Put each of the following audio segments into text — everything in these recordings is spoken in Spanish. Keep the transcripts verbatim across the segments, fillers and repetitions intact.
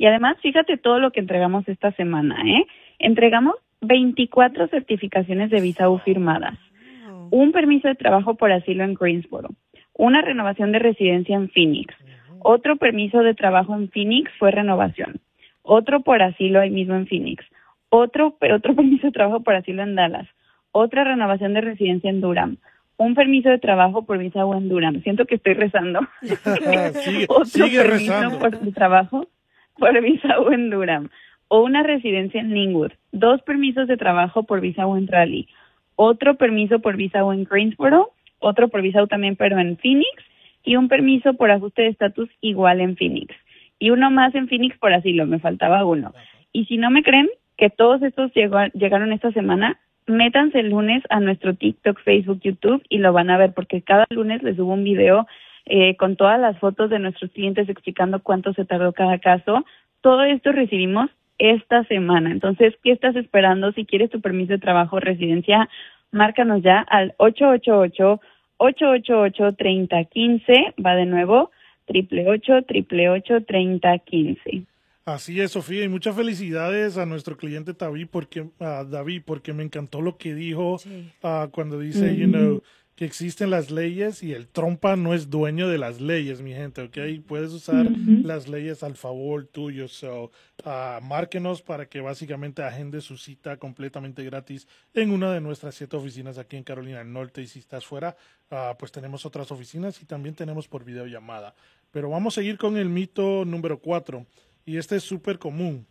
Y además, fíjate todo lo que entregamos esta semana, ¿eh? Entregamos veinticuatro certificaciones de visa U firmadas, un permiso de trabajo por asilo en Greensboro, una renovación de residencia en Phoenix, otro permiso de trabajo en Phoenix fue renovación, otro por asilo ahí mismo en Phoenix, otro, otro permiso de trabajo por asilo en Dallas, otra renovación de residencia en Durham, un permiso de trabajo por visa U en Durham. Siento que estoy rezando. sigue otro sigue permiso rezando. por de trabajo por visa U en Durham, o una residencia en Linwood, dos permisos de trabajo por visa U en Raleigh, otro permiso por visa U en Greensboro, otro por visa U también pero en Phoenix, y un permiso por ajuste de estatus igual en Phoenix, y uno más en Phoenix por asilo, me faltaba uno. Y si no me creen que todos estos llegó, llegaron esta semana, métanse el lunes a nuestro TikTok, Facebook, YouTube y lo van a ver, porque cada lunes les subo un video eh, con todas las fotos de nuestros clientes explicando cuánto se tardó cada caso. Todo esto recibimos esta semana. Entonces, ¿qué estás esperando? Si quieres tu permiso de trabajo o residencia, márcanos ya al ocho ocho ocho, ocho ocho ocho, tres cero uno cinco. Va de nuevo, triple ocho, triple ocho, tres cero uno cinco. Así es, Sofía, y muchas felicidades a nuestro cliente David porque, uh, David, porque me encantó lo que dijo Sí. uh, cuando dice, mm-hmm. you know, que existen las leyes y el trompa no es dueño de las leyes, mi gente, ¿ok? Puedes usar mm-hmm. las leyes al favor tuyo, so, uh, márquenos para que básicamente agende su cita completamente gratis en una de nuestras siete oficinas aquí en Carolina del Norte, y si estás fuera, uh, pues tenemos otras oficinas y también tenemos por videollamada. Pero vamos a seguir con el mito número cuatro. Y este es súper común.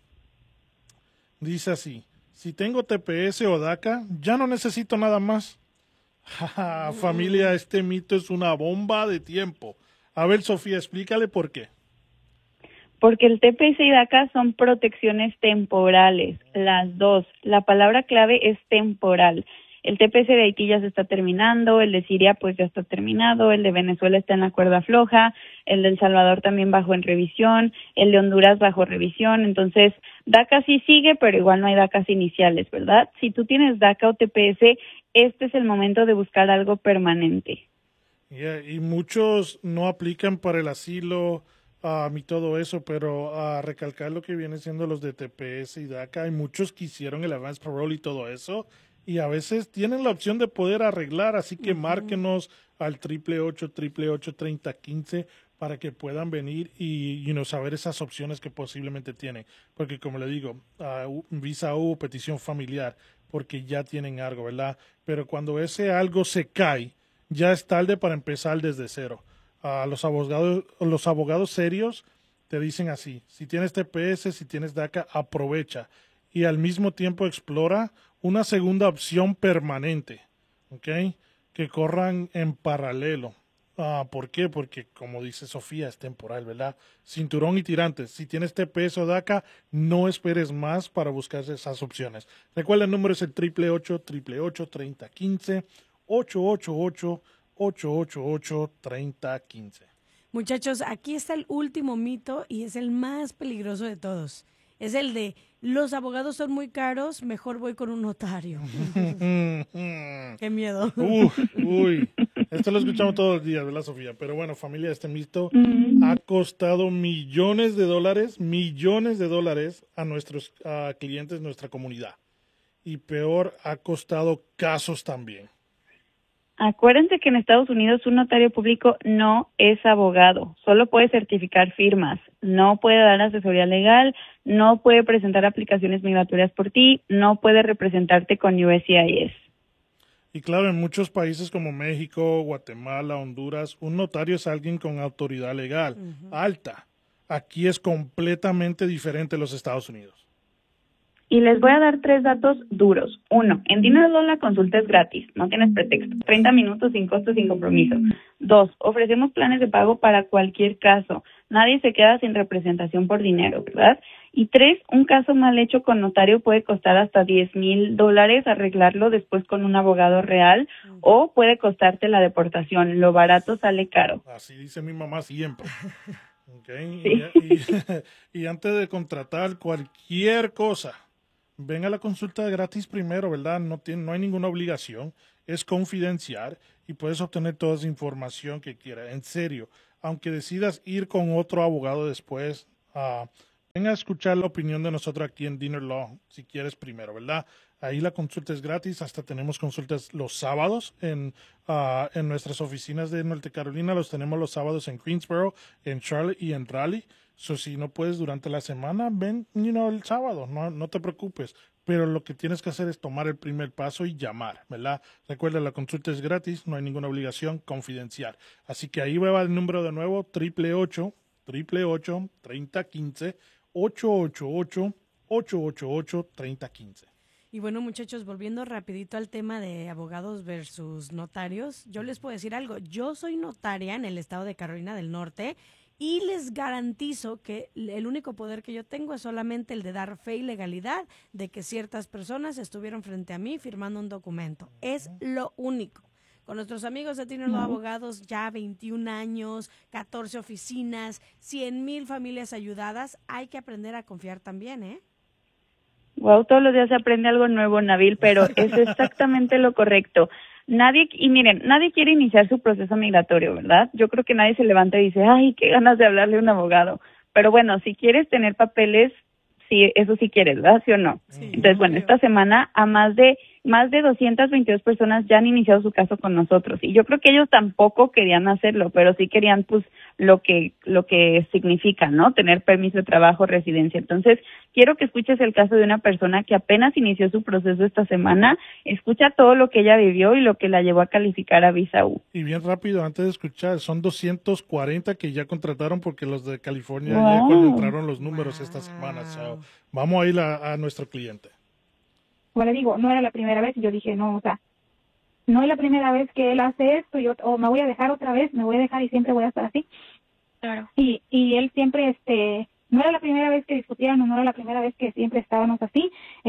Dice así, si tengo T P S o DACA, ya no necesito nada más. Familia, este mito es una bomba de tiempo. A ver, Sofía, explícale por qué. Porque el T P S y DACA son protecciones temporales, las dos. La palabra clave es temporal. El T P S de Haití ya se está terminando, el de Siria pues ya está terminado, el de Venezuela está en la cuerda floja, el de El Salvador también bajo en revisión, el de Honduras bajo revisión. Entonces, DACA sí sigue, pero igual no hay DACAs iniciales, ¿verdad? Si tú tienes DACA o T P S, este es el momento de buscar algo permanente. Yeah, y muchos no aplican para el asilo um, y todo eso, pero a uh, recalcar lo que viene siendo los de T P S y DACA, hay muchos que hicieron el advance parole y todo eso, y a veces tienen la opción de poder arreglar, así que uh-huh. márquenos al triple ocho, triple ocho, treinta quince para que puedan venir y you know, saber esas opciones que posiblemente tienen. Porque como le digo, uh, visa U, petición familiar, porque ya tienen algo, ¿verdad? Pero cuando ese algo se cae, ya es tarde para empezar desde cero. Uh, los abogados, los abogados serios te dicen así, si tienes T P S, si tienes DACA, aprovecha. Y al mismo tiempo explora una segunda opción permanente, ¿ok? Que corran en paralelo. Uh, ¿Por qué? Porque, como dice Sofía, es temporal, ¿verdad? Cinturón y tirantes. Si tienes T P S o DACA, no esperes más para buscar esas opciones. Recuerda, el número es el triple ocho, triple ocho, treinta quince, ocho ocho ocho, ocho ocho ocho, treinta quince. Muchachos, aquí está el último mito y es el más peligroso de todos. Es el de los abogados son muy caros, mejor voy con un notario. Qué miedo. Uh, uy, esto lo escuchamos todos los días, ¿verdad, Sofía? Pero bueno, familia, este mito ha costado millones de dólares, millones de dólares a nuestros uh, clientes, nuestra comunidad. Y peor, ha costado casos también. Acuérdense que en Estados Unidos un notario público no es abogado, solo puede certificar firmas, no puede dar asesoría legal, no puede presentar aplicaciones migratorias por ti, no puede representarte con U S C I S. Y claro, en muchos países como México, Guatemala, Honduras, un notario es alguien con autoridad legal, uh-huh. alta. Aquí es completamente diferente en los Estados Unidos. Y les voy a dar tres datos duros. Uno, en Dinero la consulta es gratis, no tienes pretexto. treinta minutos sin costo, sin compromiso. Dos, ofrecemos planes de pago para cualquier caso. Nadie se queda sin representación por dinero, ¿verdad? Y tres, un caso mal hecho con notario puede costar hasta diez mil dólares arreglarlo después con un abogado real uh-huh. o puede costarte la deportación. Lo barato sale caro. Así dice mi mamá siempre. Okay. Sí. Y, y, y antes de contratar cualquier cosa, ven a la consulta gratis primero, ¿verdad? No, tiene, no hay ninguna obligación, es confidencial y puedes obtener toda esa información que quieras. En serio, aunque decidas ir con otro abogado después, uh, Venga a escuchar la opinión de nosotros aquí en Dinner Law, si quieres primero, ¿verdad? Ahí la consulta es gratis, hasta tenemos consultas los sábados en, uh, en nuestras oficinas de Norte Carolina, los tenemos los sábados en Greensboro, en Charlotte y en Raleigh. So, si no puedes durante la semana, ven you know, el sábado, no, no te preocupes. Pero lo que tienes que hacer es tomar el primer paso y llamar, ¿verdad? Recuerda, la consulta es gratis, no hay ninguna obligación, confidencial. Así que ahí va el número de nuevo, triple ocho, triple ocho, treinta quince, ocho ocho ocho, ocho ocho ocho, treinta quince. Y bueno, muchachos, volviendo rapidito al tema de abogados versus notarios, yo les puedo decir algo. Yo soy notaria en el estado de Carolina del Norte y les garantizo que el único poder que yo tengo es solamente el de dar fe y legalidad de que ciertas personas estuvieron frente a mí firmando un documento. Es lo único. Con nuestros amigos de Dinner Law Abogados, ya veintiún años, catorce oficinas, cien mil familias ayudadas, hay que aprender a confiar también, ¿eh? Wow, todos los días se aprende algo nuevo, Nabil, pero es exactamente lo correcto. Nadie, y miren, nadie quiere iniciar su proceso migratorio, ¿verdad? Yo creo que nadie se levanta y dice, ay, qué ganas de hablarle a un abogado. Pero bueno, si quieres tener papeles, sí, eso sí quieres, ¿verdad? ¿Sí o no? Sí, Entonces, bueno, esta semana a más de más de doscientas veintidós personas ya han iniciado su caso con nosotros y yo creo que ellos tampoco querían hacerlo, pero sí querían pues lo que lo que significa, ¿no? Tener permiso de trabajo, residencia. Entonces, quiero que escuches el caso de una persona que apenas inició su proceso esta semana, escucha todo lo que ella vivió y lo que la llevó a calificar a visa U. Y bien rápido, antes de escuchar, son doscientos cuarenta que ya contrataron porque los de California Wow. ya cuando entraron los números Wow. esta semana. So, vamos a ir a, a nuestro cliente. Como le digo, no era la primera vez y yo dije, no, o sea, no es la primera vez que él hace esto y yo, o me voy a dejar otra vez, me voy a dejar y siempre voy a estar así. Claro. Y, y él siempre, este, no era la primera vez que discutían, no era la primera vez que siempre estábamos así.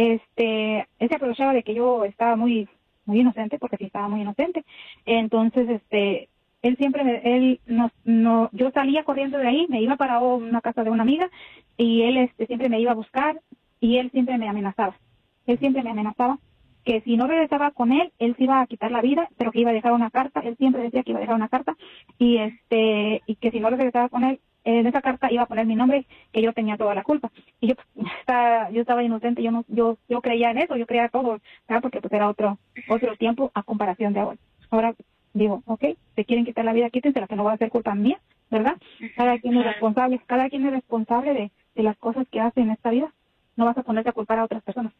Este, él se aprovechaba de que yo estaba muy, muy inocente, porque sí estaba muy inocente. Entonces, este, él siempre, me, él no, no, yo salía corriendo de ahí, me iba para una casa de una amiga y él, este, siempre me iba a buscar y él siempre me amenazaba. Él siempre me amenazaba que si no regresaba con él, él se iba a quitar la vida, pero que iba a dejar una carta. Él siempre decía que iba a dejar una carta y este y que si no regresaba con él, en esa carta iba a poner mi nombre, que yo tenía toda la culpa. Y yo estaba, yo estaba inocente, yo no, yo, yo creía en eso, yo creía todo, ¿verdad? Porque pues era otro, otro tiempo a comparación de ahora. Ahora digo, okay, te quieren quitar la vida, quítensela, que no va a ser culpa mía, ¿verdad? Cada quien es responsable, cada quien es responsable de, de las cosas que hace en esta vida. No vas a ponerte a culpar a otras personas.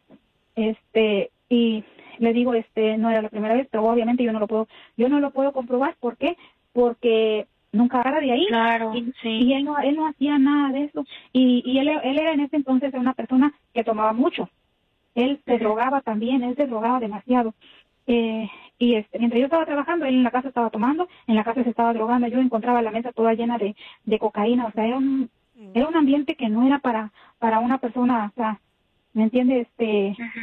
Este, y le digo, este, no era la primera vez, pero obviamente yo no lo puedo, yo no lo puedo comprobar. ¿Por qué? Porque nunca agarra de ahí. Claro, y, sí. y él no, él no hacía nada de eso. Y, y él, él era en ese entonces una persona que tomaba mucho. Él se drogaba también, él se drogaba demasiado. Eh, y este, mientras yo estaba trabajando, él en la casa estaba tomando, en la casa se estaba drogando, yo encontraba la mesa toda llena de, de cocaína, o sea, era un, era un ambiente que no era para, para una persona, o sea, ¿me entiendes? Este, Ujú.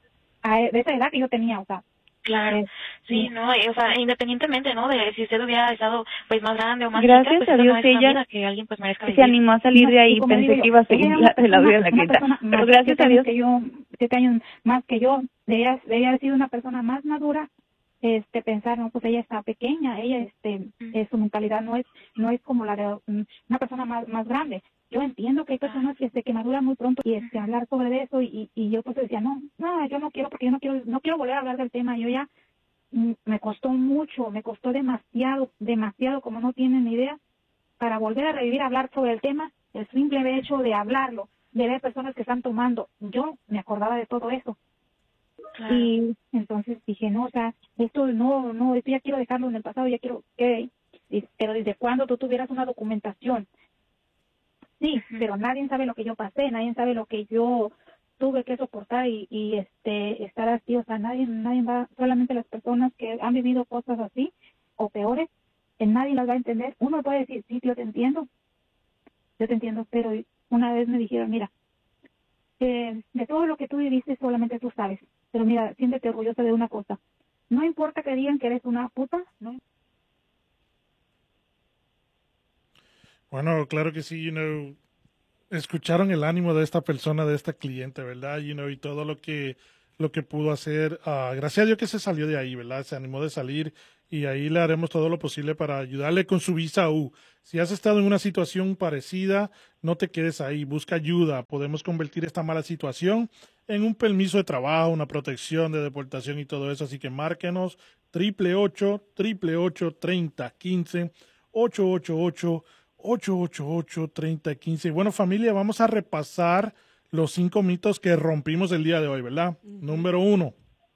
a, de esa edad que yo tenía, o sea. Claro, eh, sí, no, o sea, independientemente, ¿no? De si usted hubiera estado, pues, más grande o más Gracias chica, pues, a eso Dios no es que una ella vida que alguien, pues, merezca se vivir. animó a salir no, de ahí, y como le pensé digo que yo, iba a ella seguir era la, una el audio de la persona- una clienta, persona pero más- gracias siete a años Dios. que yo, siete años más que yo, de ella, de ella ha sido una persona más madura, este, pensar, no, pues ella está pequeña, ella, este, eh, su mentalidad no es, no es como la de mm, una persona más, más grande. Yo entiendo que hay personas que, este, que maduran muy pronto y, este, hablar sobre eso y, y, y yo pues decía, no, no, yo no quiero porque yo no quiero, no quiero volver a hablar del tema, yo ya, mm, me costó mucho, me costó demasiado, demasiado, como no tienen ni idea, para volver a revivir, a hablar sobre el tema, el simple hecho de hablarlo, de ver personas que están tomando, yo me acordaba de todo eso. Claro. Y entonces dije, no, o sea, esto no, no, esto ya quiero dejarlo en el pasado, ya quiero que, y- pero ¿desde cuándo tú tuvieras una documentación? Sí, Ujú. pero nadie sabe lo que yo pasé, nadie sabe lo que yo tuve que soportar y, y este, estar así, o sea, nadie, nadie va, solamente las personas que han vivido cosas así, o peores, que nadie las va a entender. Uno puede decir, sí, yo te entiendo, yo te entiendo, pero una vez me dijeron, mira, eh, de todo lo que tú viviste solamente tú sabes, pero mira, siéntete orgullosa de una cosa, no importa que digan que eres una puta, no. Bueno, claro que sí, you know, escucharon el ánimo de esta persona, de esta cliente, ¿verdad? You know, y todo lo que lo que pudo hacer. Uh, gracias a Dios que se salió de ahí, ¿verdad? Se animó de salir y ahí le haremos todo lo posible para ayudarle con su visa U. Si has estado en una situación parecida, no te quedes ahí, busca ayuda. Podemos convertir esta mala situación en un permiso de trabajo, una protección de deportación y todo eso. Así que márquenos triple ocho, triple ocho, treinta, quince, ocho ocho ocho, ocho ocho ocho, treinta, quince. Bueno, familia, vamos a repasar los cinco mitos que rompimos el día de hoy, ¿verdad? Uh-huh. Número uno,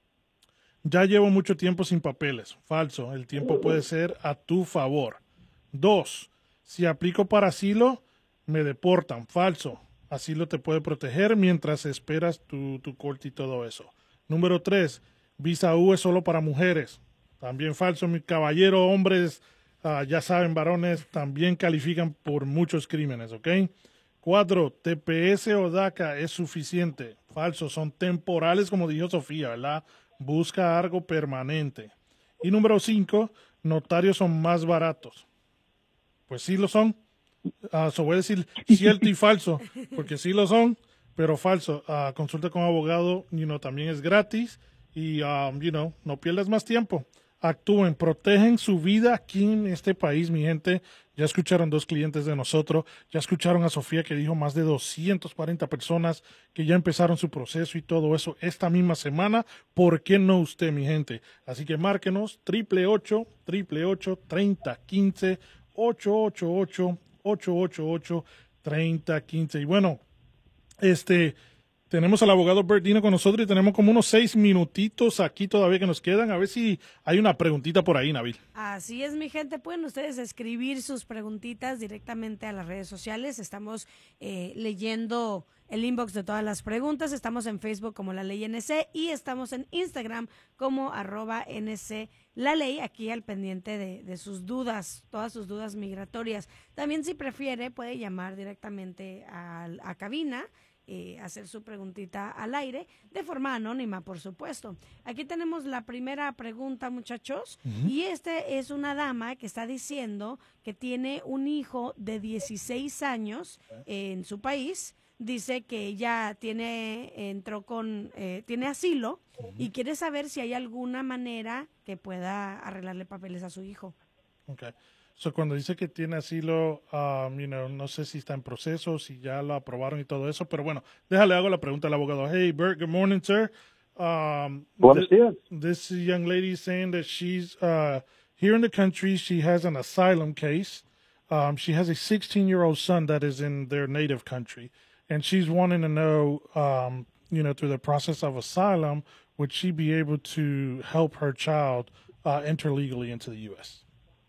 ya llevo mucho tiempo sin papeles. Falso, el tiempo puede ser a tu favor. Dos, si aplico para asilo, me deportan. Falso, asilo te puede proteger mientras esperas tu, tu corte y todo eso. Número tres, visa U es solo para mujeres. También falso, mi caballero, hombres, uh, ya saben, varones, también califican por muchos crímenes, ¿ok? Cuatro, T P S o DACA es suficiente. Falso, son temporales, como dijo Sofía, ¿verdad? Busca algo permanente. Y número cinco, notarios son más baratos. Pues sí lo son. Uh, so voy a decir cierto y falso, porque sí lo son, pero falso. Uh, consulta con abogado, you know, también es gratis y, um, you know, no pierdas más tiempo. Actúen, protegen su vida aquí en este país, mi gente. Ya escucharon dos clientes de nosotros, ya escucharon a Sofía que dijo más de doscientas cuarenta personas que ya empezaron su proceso y todo eso esta misma semana. ¿Por qué no usted, mi gente? Así que márquenos triple ocho, triple ocho, treinta, quince, ocho ocho ocho, ocho ocho ocho, treinta, quince. Y bueno, este... tenemos al abogado Bert Dino con nosotros y tenemos como unos seis minutitos aquí todavía que nos quedan. A ver si hay una preguntita por ahí, Nabil. Así es, mi gente. Pueden ustedes escribir sus preguntitas directamente a las redes sociales. Estamos eh, leyendo el inbox de todas las preguntas. Estamos en Facebook como La Ley N C y estamos en Instagram como arroba N C La Ley, aquí al pendiente de, de sus dudas, todas sus dudas migratorias. También, si prefiere, puede llamar directamente a, a cabina, Eh, hacer su preguntita al aire, de forma anónima, por supuesto. Aquí tenemos la primera pregunta, muchachos, uh-huh. y este es una dama que está diciendo que tiene un hijo de dieciséis años eh, en su país. Dice que ella tiene, entró con, eh, tiene asilo uh-huh. y quiere saber si hay alguna manera que pueda arreglarle papeles a su hijo. Okay. So, cuando dice que tiene asilo, um, you know, no sé si está en proceso, si ya lo aprobaron y todo eso, pero bueno, déjale, hago la pregunta al abogado. Hey, Bert, good morning, sir. Um, Buenos días. This young lady is saying that she's uh, here in the country. She has an asylum case. Um, she has a sixteen-year-old son that is in their native country, and she's wanting to know, um, you know, through the process of asylum, would she be able to help her child uh, enter legally into the U S?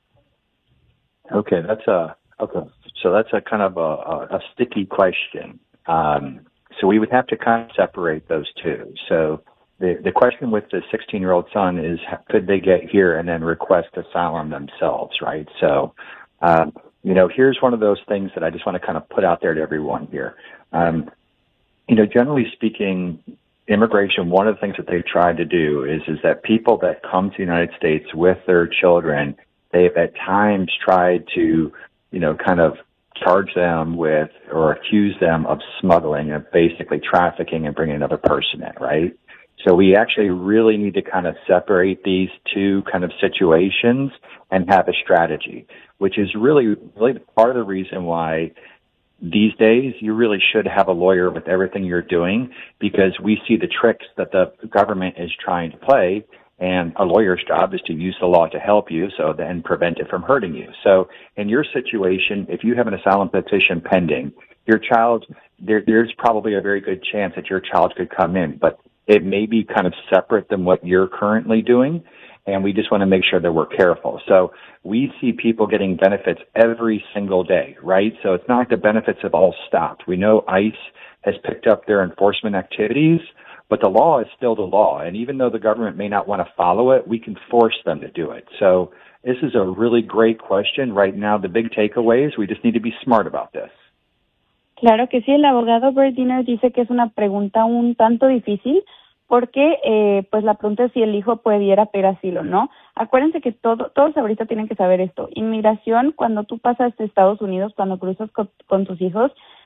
Okay, that's a okay. So that's a kind of a, a sticky question. Um, so we would have to kind of separate those two. So the the question with the sixteen-year-old son is, could they get here and then request asylum themselves, right? So, um, you know, here's one of those things that I just want to kind of put out there to everyone here. Um, you know, generally speaking, immigration, one of the things that they try to do is is that people that come to the United States with their children, they've at times tried to, you know, kind of charge them with or accuse them of smuggling and basically trafficking and bringing another person in, right? So we actually really need to kind of separate these two kind of situations and have a strategy, which is really, really part of the reason why these days you really should have a lawyer with everything you're doing, because we see the tricks that the government is trying to play. And a lawyer's job is to use the law to help you, so then prevent it from hurting you. So in your situation, if you have an asylum petition pending, your child, there, there's probably a very good chance that your child could come in, but it may be kind of separate than what you're currently doing. And we just want to make sure that we're careful. So we see people getting benefits every single day, right? So it's not like the benefits have all stopped. We know ICE has picked up their enforcement activities, but the law is still the law. And even though the government may not want to follow it, we can force them to do it. So this is a really great question. Right now, the big takeaway is we just need to be smart about this. Claro que sí, el abogado Bert Dino dice que es una pregunta un tanto difícil porque eh, pues la pregunta es si el hijo pudiera pedir asilo, ¿no? Acuérdense que todo, todos ahorita tienen que saber esto. Inmigración, cuando tú pasas de Estados Unidos, cuando cruzas con, con tus hijos,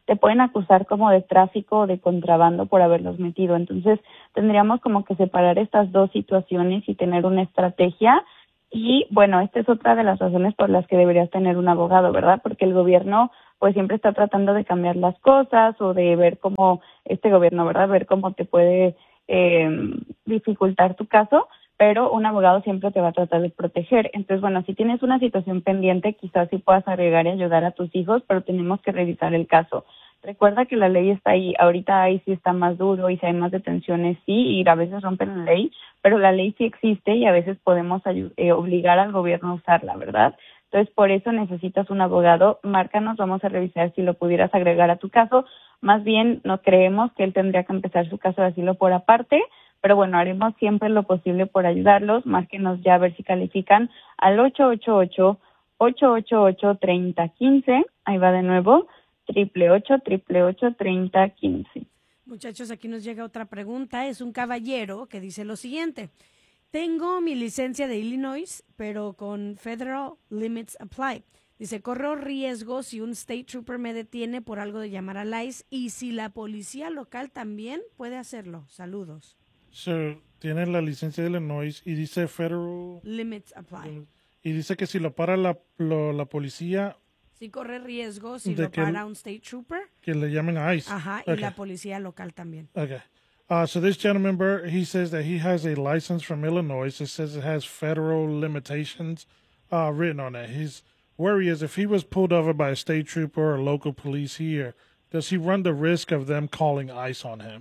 te pueden acusar como de tráfico o de contrabando por haberlos metido. Entonces, tendríamos como que separar estas dos situaciones y tener una estrategia. Y bueno, esta es otra de las razones por las que deberías tener un abogado, ¿verdad? Porque el gobierno pues siempre está tratando de cambiar las cosas o de ver cómo este gobierno, ¿verdad? Ver cómo te puede eh, dificultar tu caso, pero un abogado siempre te va a tratar de proteger. Entonces, bueno, si tienes una situación pendiente, quizás sí puedas agregar y ayudar a tus hijos, pero tenemos que revisar el caso. Recuerda que la ley está ahí, ahorita ahí sí está más duro y si hay más detenciones, sí, y a veces rompen la ley, pero la ley sí existe y a veces podemos eh, obligar al gobierno a usarla, ¿verdad? Entonces, por eso necesitas un abogado. Márcanos, vamos a revisar si lo pudieras agregar a tu caso. Más bien, no creemos que él tendría que empezar su caso de asilo por aparte, pero bueno, haremos siempre lo posible por ayudarlos. Márquenos ya a ver si califican al ocho ocho ocho, ocho ocho ocho, tres cero uno cinco. Ahí va de nuevo, triple ocho, triple ocho, treinta, quince. Muchachos, aquí nos llega otra pregunta. Es un caballero que dice lo siguiente. Tengo mi licencia de Illinois, pero con Federal Limits Apply. Dice, corro riesgo si un State Trooper me detiene por algo de llamar al I C E y si la policía local también puede hacerlo. Saludos. So, tiene la licencia de Illinois y dice Federal Limits Apply. Y dice que si lo para la, lo, la policía... Si corre riesgo si de lo para un State Trooper. Que le llamen a ICE. Ajá, okay. Y la policía local también. Okay. Uh, so this gentleman, he says that he has a license from Illinois. It says it has federal limitations uh, written on it. His worry is if he was pulled over by a state trooper or local police here, does he run the risk of them calling ICE on him?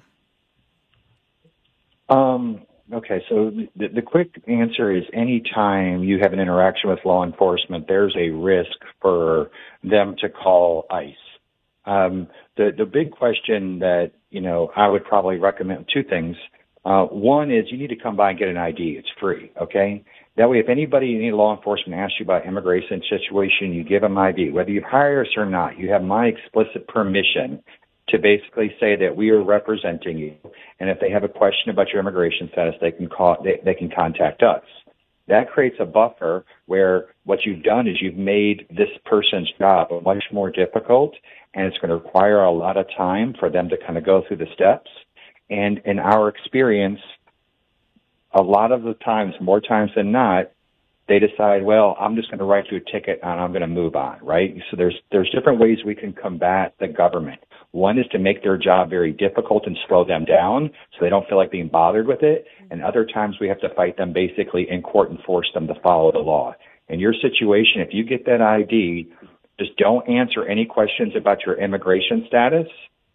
Um, okay, so the, the quick answer is anytime you have an interaction with law enforcement, there's a risk for them to call ICE. Um, the, the big question that, you know, I would probably recommend two things. Uh, one is you need to come by and get an I D. It's free, okay? That way, if anybody, any law enforcement asks you about immigration situation, you give them I D. Whether you hire us or not, you have my explicit permission to basically say that we are representing you. And if they have a question about your immigration status, they can call, they, they can contact us. That creates a buffer where what you've done is you've made this person's job much more difficult, and it's going to require a lot of time for them to kind of go through the steps. And in our experience, a lot of the times, more times than not, they decide, well, I'm just going to write you a ticket and I'm going to move on, right? So there's there's different ways we can combat the government. One is to make their job very difficult and slow them down so they don't feel like being bothered with it. And other times we have to fight them basically in court and force them to follow the law. In your situation, if you get that I D, just don't answer any questions about your immigration status.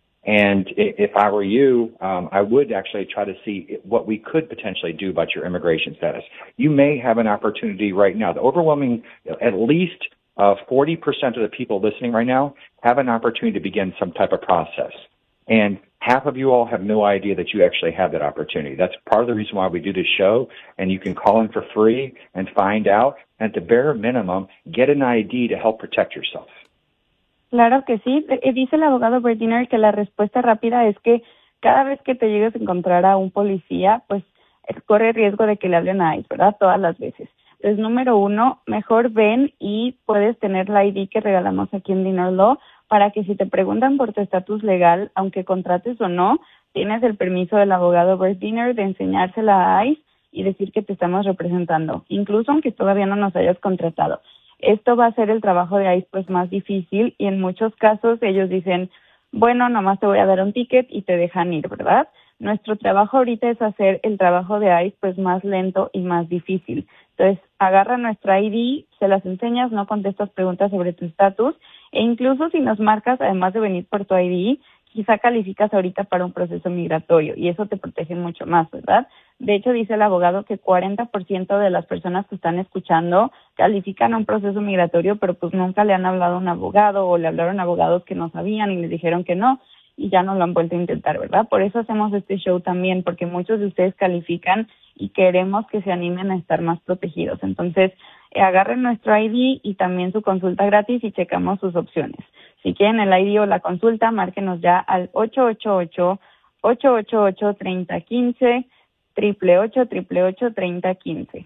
And if I were you, um, I would actually try to see what we could potentially do about your immigration status. You may have an opportunity right now. The overwhelming, at least uh, forty percent of the people listening right now have an opportunity to begin some type of process. And half of you all have no idea that you actually have that opportunity. That's part of the reason why we do this show. And you can call in for free and find out. And at the bare minimum, get an I D to help protect yourself. Claro que sí. Dice el abogado Berdiner que la respuesta rápida es que cada vez que te llegues a encontrar a un policía, pues corre riesgo de que le hablen a ICE, ¿verdad? Todas las veces. Entonces, número uno, mejor ven y puedes tener la I D que regalamos aquí en Dinner Law para que si te preguntan por tu estatus legal, aunque contrates o no, tienes el permiso del abogado Berdiner de enseñársela a ICE y decir que te estamos representando, incluso aunque todavía no nos hayas contratado. Esto va a hacer el trabajo de ICE pues más difícil y en muchos casos ellos dicen, bueno, nomás te voy a dar un ticket y te dejan ir, ¿verdad? Nuestro trabajo ahorita es hacer el trabajo de ICE pues más lento y más difícil. Entonces, agarra nuestra I D, se las enseñas, no contestas preguntas sobre tu estatus e incluso si nos marcas, además de venir por tu I D, quizá calificas ahorita para un proceso migratorio y eso te protege mucho más, ¿verdad? De hecho, dice el abogado que cuarenta por ciento de las personas que están escuchando califican a un proceso migratorio, pero pues nunca le han hablado a un abogado o le hablaron a abogados que no sabían y les dijeron que no y ya no lo han vuelto a intentar, ¿verdad? Por eso hacemos este show también, porque muchos de ustedes califican y queremos que se animen a estar más protegidos. Entonces, eh, agarren nuestro I D y también su consulta gratis y checamos sus opciones. Si quieren el I D o la consulta, márquenos ya al ocho ocho ocho, ocho ocho ocho, tres cero uno cinco, triple ocho, triple ocho, treinta quince.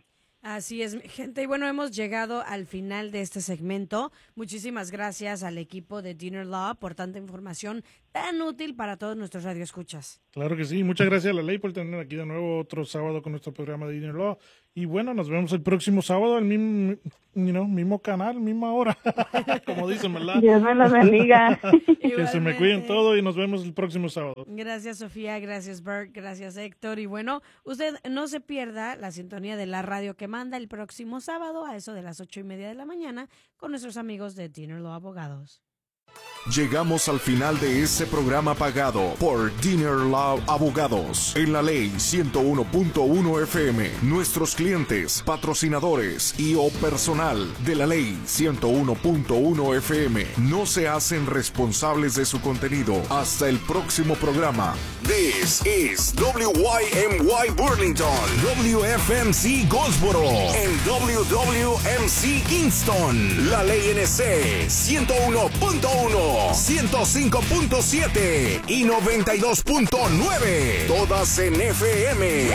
Así es, gente. Y bueno, hemos llegado al final de este segmento. Muchísimas gracias al equipo de Dinner Law por tanta información tan útil para todos nuestros radioescuchas. Claro que sí. Muchas gracias a la ley por tener aquí de nuevo otro sábado con nuestro programa de Dinner Law. Y bueno, nos vemos el próximo sábado al mismo, you know, mismo canal, misma hora. Como dicen, ¿verdad? Dios me los bendiga. Que se me cuiden todo y nos vemos el próximo sábado. Gracias, Sofía. Gracias, Bert. Gracias, Héctor. Y bueno, usted no se pierda la sintonía de la radio que manda el próximo sábado a eso de las ocho y media de la mañana con nuestros amigos de Dinner Law Abogados. Llegamos al final de este programa pagado por Dinner Law Abogados en la ley ciento uno punto uno F M. Nuestros clientes, patrocinadores y o personal de la ley ciento uno punto uno F M no se hacen responsables de su contenido. Hasta el próximo programa. This is W Y M Y Burlington, W F M C Goldsboro, and W W M C Kingston. La ley N C ciento uno punto uno. ciento cinco punto siete y noventa y dos punto nueve, todas en F M.